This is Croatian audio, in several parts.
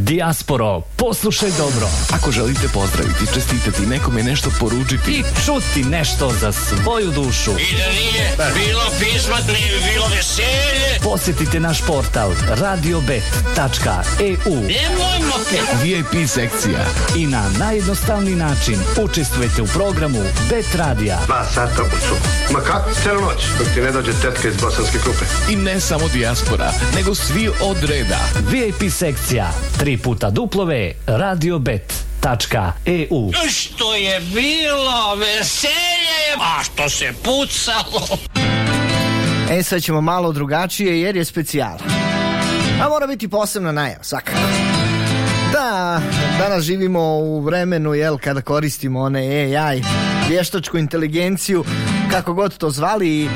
Dijasporo, poslušaj dobro. Ako želite pozdraviti, čestitati, nekome nešto poručiti i čuti nešto za svoju dušu. I da nije bilo pisma, da nije bilo veselje. Posjetite naš portal radiobet.eu. Nemojmo te. VIP sekcija. I na najjednostavniji način učestvujete u programu Bet Radija. 2 sata u cugu. Ma kako? Celu noć, dok ti ne dođe tetka iz Bosanske Krupe. I ne samo dijaspora, nego svi od reda. VIP sekcija, 3 puta duplove, radiobet.eu. Što je bilo veselje, a što se pucalo. Sad ćemo malo drugačije jer je specijal. A mora biti posebna najava, svakako. Da, danas živimo u vremenu, kada koristimo one AI, vještačku inteligenciju, kako god to zvali.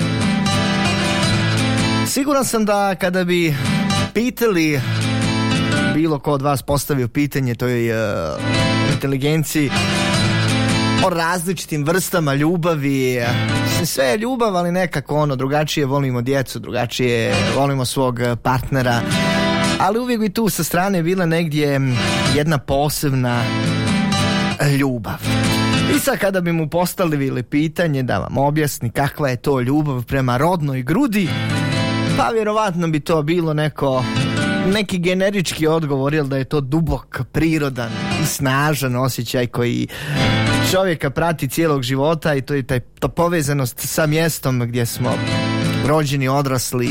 Siguran sam da kada bi pitali, bilo ko od vas postavio pitanje toj inteligenciji o različitim vrstama ljubavi, sve je ljubav, ali nekako drugačije volimo djecu, drugačije volimo svog partnera, ali uvijek bi tu sa strane bila negdje jedna posebna ljubav. I sad kada bi mu postavili pitanje da vam objasni kakva je to ljubav prema rodnoj grudi, pa vjerovatno bi to bilo neki generički odgovor, jer da je to dubok, prirodan i snažan osjećaj koji čovjeka prati cijelog života, i to je ta povezanost sa mjestom gdje smo rođeni, odrasli,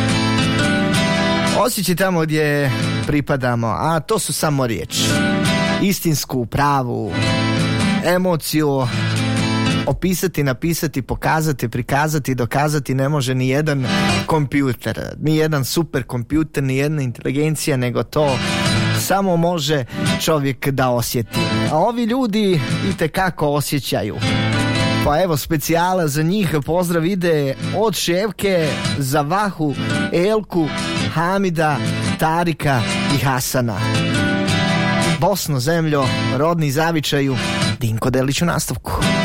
osjećaj tamo gdje pripadamo, a to su samo riječi. Istinsku, pravu emociju opisati, napisati, pokazati, prikazati, dokazati ne može ni jedan kompjuter, ni jedan super kompjuter, ni jedna inteligencija, nego to samo može čovjek da osjeti. A ovi ljudi itekako osjećaju. Pa evo specijala za njih, pozdrav ide od Ševke, Zavahu, Elku, Hamida, Tarika i Hasana. Bosno zemljo, rodni zavičaju, Dinko Delić u nastavku.